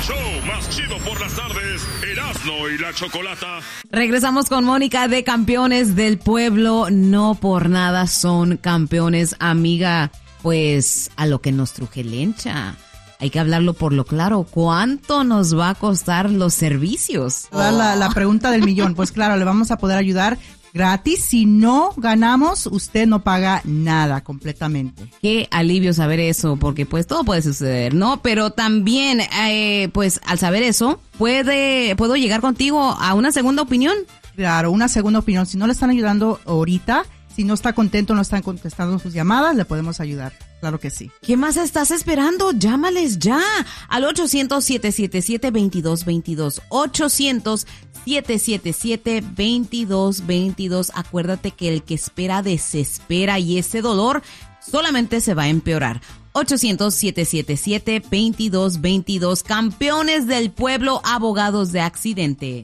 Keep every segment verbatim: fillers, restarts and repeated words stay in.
show más chido por las tardes, Erasmo y la Chocolata. Regresamos con Mónica de Campeones del Pueblo. No por nada son campeones, amiga. Pues a lo que nos truje Lencha. Hay que hablarlo por lo claro. ¿Cuánto nos va a costar los servicios? La, la pregunta del millón. Pues claro, le vamos a poder ayudar gratis. Si no ganamos, usted no paga nada completamente. Qué alivio saber eso, porque pues todo puede suceder, ¿no? Pero también, eh, pues al saber eso, puede, ¿puedo llegar contigo a una segunda opinión? Claro, una segunda opinión. Si no le están ayudando ahorita, si no está contento, no están contestando sus llamadas, le podemos ayudar. Claro que sí. ¿Qué más estás esperando? Llámales ya al ochocientos, siete siete siete, veintidós veintidós. ochocientos, siete siete siete, veintidós veintidós. Acuérdate que el que espera desespera y ese dolor solamente se va a empeorar. ochocientos, siete siete siete, veintidós veintidós. Campeones del Pueblo, abogados de accidente.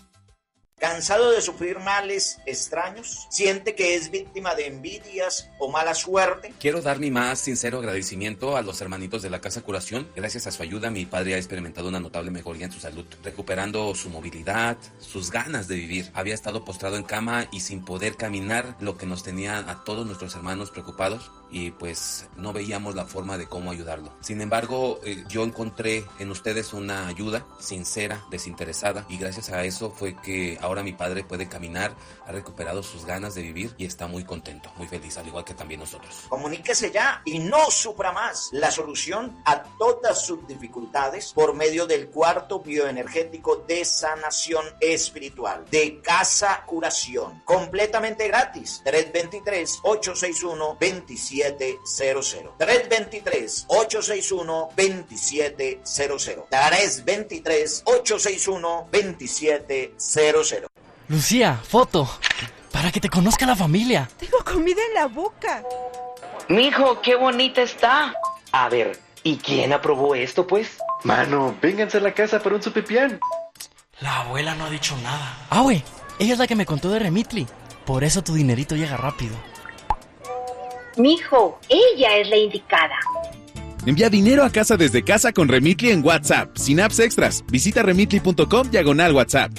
¿Cansado de sufrir males extraños? ¿Siente que es víctima de envidias o mala suerte? Quiero dar mi más sincero agradecimiento a los hermanitos de la Casa Curación. Gracias a su ayuda, mi padre ha experimentado una notable mejoría en su salud, recuperando su movilidad, sus ganas de vivir. Había estado postrado en cama y sin poder caminar, lo que nos tenía a todos nuestros hermanos preocupados, y pues no veíamos la forma de cómo ayudarlo. Sin embargo, eh, yo encontré en ustedes una ayuda sincera, desinteresada, y gracias a eso fue que ahora Ahora mi padre puede caminar, ha recuperado sus ganas de vivir y está muy contento, muy feliz, al igual que también nosotros. Comuníquese ya y no sufra más. La solución a todas sus dificultades por medio del cuarto bioenergético de sanación espiritual de Casa Curación. Completamente gratis. tres dos tres, ocho seis uno, dos siete cero cero. tres dos tres, ocho seis uno, dos siete cero cero. tres dos tres, ocho seis uno, dos siete cero cero. Lucía, foto, para que te conozca la familia. Tengo comida en la boca. Mijo, qué bonita está. A ver, ¿y quién aprobó esto, pues? Mano, vénganse a la casa para un sopipián. La abuela no ha dicho nada. Ah, güey, ella es la que me contó de Remitly. Por eso tu dinerito llega rápido. Mijo, ella es la indicada. Envía dinero a casa desde casa con Remitly en WhatsApp, sin apps extras. Visita remitly punto com diagonal WhatsApp.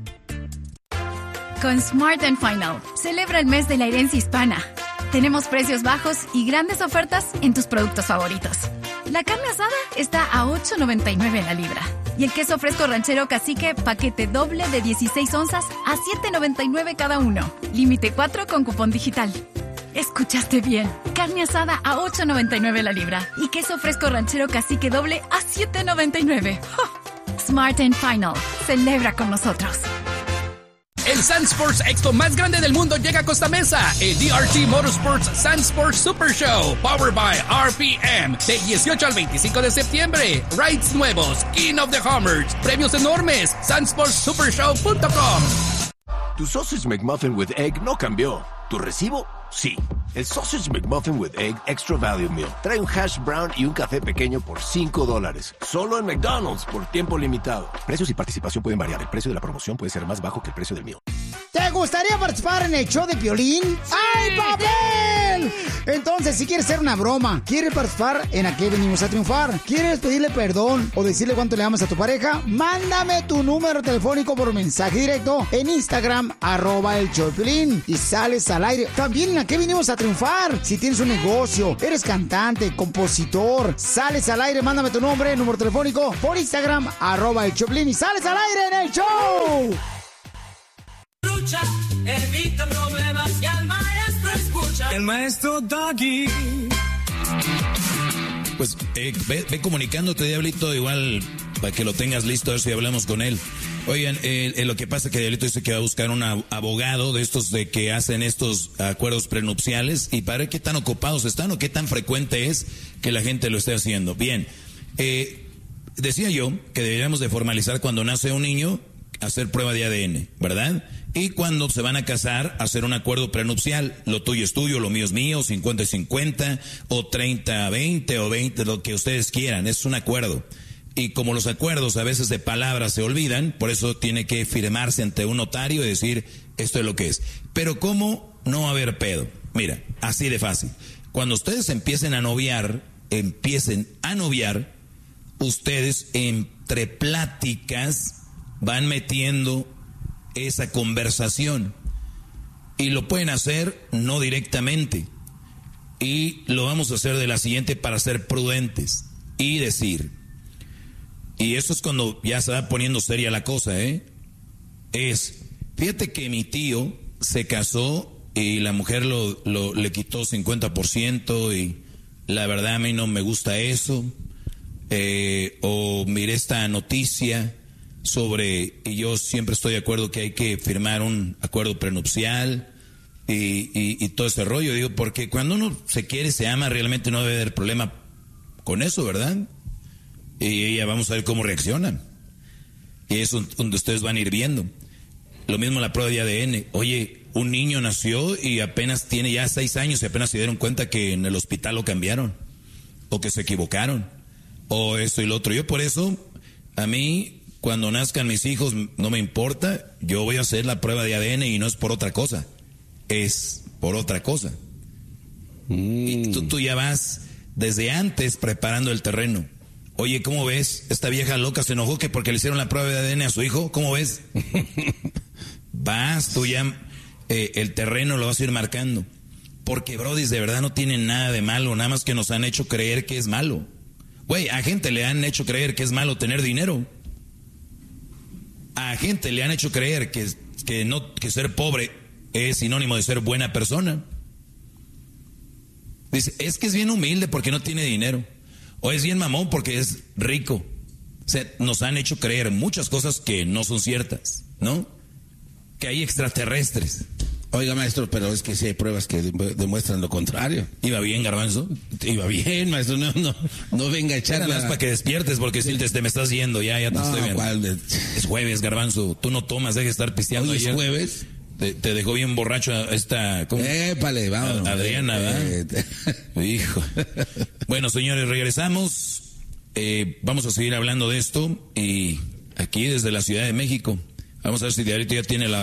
Con Smart and Final, celebra el mes de la herencia hispana. Tenemos precios bajos y grandes ofertas en tus productos favoritos. La carne asada está a ocho noventa y nueve la libra. Y el queso fresco ranchero cacique, paquete doble de dieciséis onzas a siete noventa y nueve cada uno. Límite cuatro con cupón digital. Escuchaste bien. Carne asada a ocho noventa y nueve la libra. Y queso fresco ranchero cacique doble a siete noventa y nueve. ¡Oh! Smart and Final. Celebra con nosotros. El Sand Sports Expo más grande del mundo llega a Costa Mesa. El D R T Motorsports Sand Sports Super Show, powered by R P M, del dieciocho al veinticinco de septiembre. Rides nuevos, King of the Hammers, premios enormes. sand sports super show punto com. Tu Sausage McMuffin with Egg no cambió. ¿Tu recibo? Sí. El Sausage McMuffin with Egg Extra Value Meal trae un hash brown y un café pequeño por cinco dólares. Solo en McDonald's por tiempo limitado. Precios y participación pueden variar. El precio de la promoción puede ser más bajo que el precio del meal. ¿Te gustaría participar en el show de Piolín? ¡Sí! ¡Ay, papel! Entonces, si quieres hacer una broma, quieres participar en Aquí Venimos a Triunfar, quieres pedirle perdón o decirle cuánto le amas a tu pareja, mándame tu número telefónico por mensaje directo en Instagram, arroba el show de Piolín, y sales al aire. También en Aquí Venimos a Triunfar. Si tienes un negocio, eres cantante, compositor, sales al aire, mándame tu nombre, número telefónico por Instagram, arroba el show de Piolín, y sales al aire en el show. Evita problemas y al maestro escucha. El maestro Doggy. Pues eh, ve, ve comunicándote, Diablito, igual para que lo tengas listo, a ver si hablamos con él. Oigan, eh, eh, lo que pasa es que Diablito dice que va a buscar un abogado de estos de que hacen estos acuerdos prenupciales, y para ver qué tan ocupados están o qué tan frecuente es que la gente lo esté haciendo. Bien, eh, decía yo que deberíamos de formalizar cuando nace un niño, hacer prueba de A D N, ¿verdad? Y cuando se van a casar, hacer un acuerdo prenupcial. Lo tuyo es tuyo, lo mío es mío, cincuenta y cincuenta, o treinta a veinte, o veinte, lo que ustedes quieran. Es un acuerdo. Y como los acuerdos a veces de palabras se olvidan, por eso tiene que firmarse ante un notario y decir, esto es lo que es. Pero ¿cómo no va a haber pedo? Mira, así de fácil. Cuando ustedes empiecen a noviar, empiecen a noviar, ustedes en entre pláticas van metiendo esa conversación. Y lo pueden hacer no directamente. Y lo vamos a hacer de la siguiente para ser prudentes. Y decir, y eso es cuando ya se va poniendo seria la cosa, ¿eh? Es, fíjate que mi tío se casó y la mujer lo, lo, le quitó cincuenta por ciento y la verdad a mí no me gusta eso. Eh, o miré esta noticia sobre, y yo siempre estoy de acuerdo que hay que firmar un acuerdo prenupcial y, y, y todo ese rollo, digo, porque cuando uno se quiere, se ama, realmente no debe haber problema con eso, ¿verdad? Y ella, vamos a ver cómo reaccionan. Y eso es donde ustedes van a ir viendo. Lo mismo la prueba de A D N. Oye, un niño nació y apenas tiene ya seis años y apenas se dieron cuenta que en el hospital lo cambiaron, o que se equivocaron, o esto y lo otro. Yo por eso, a mí, cuando nazcan mis hijos, no me importa, yo voy a hacer la prueba de A D N y no es por otra cosa, es por otra cosa. Mm. Y tú, tú ya vas desde antes preparando el terreno. Oye, ¿cómo ves? Esta vieja loca se enojó que porque le hicieron la prueba de A D N a su hijo, ¿cómo ves? Vas, tú ya, eh, el terreno lo vas a ir marcando. Porque, brodis, de verdad no tienen nada de malo, nada más que nos han hecho creer que es malo. Güey, a gente le han hecho creer que es malo tener dinero. A gente le han hecho creer que, que, no, que ser pobre es sinónimo de ser buena persona. Dice, es que es bien humilde porque no tiene dinero. O es bien mamón porque es rico. O sea, nos han hecho creer muchas cosas que no son ciertas, ¿no? Que hay extraterrestres. Oiga, maestro, pero es que sí hay pruebas que demuestran lo contrario. ¿Iba bien, Garbanzo? Iba bien, maestro, no, no, no venga a echar nada más para que despiertes, porque si te, te me estás yendo, ya, ya te no, estoy viendo. ¿cuál de... Es jueves, Garbanzo, tú no tomas, deja de estar pisteando. ¿Hoy ayer. es jueves? Te, te dejó bien borracho esta... ¿cómo? Épale, vamos. Adriana, eh, ¿verdad? Hijo. Bueno, señores, regresamos. Eh, vamos a seguir hablando de esto y aquí desde la Ciudad de México. Vamos a ver si Diablito ya tiene la...